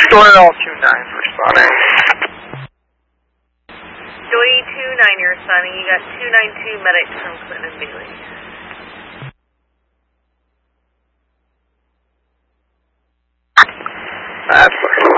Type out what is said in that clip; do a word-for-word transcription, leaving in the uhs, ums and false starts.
Restore all two nines responding. Joey two nine, you're responding. You got two nine two medics from Clinton and Bailey. That's what